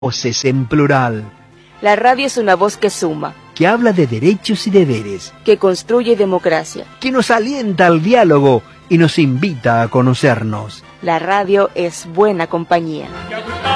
Voces en plural, La radio es una voz que suma, que habla de derechos y deberes, que construye democracia. que nos alienta al diálogo y nos invita a conocernos. La radio es buena compañía.